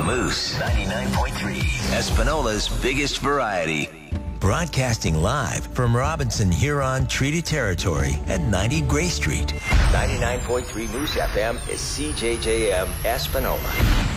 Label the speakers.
Speaker 1: Moose 99.3, Espanola's biggest variety. Broadcasting live from Robinson Huron Treaty Territory at 90 Gray Street. 99.3 Moose FM is CJJM Espanola.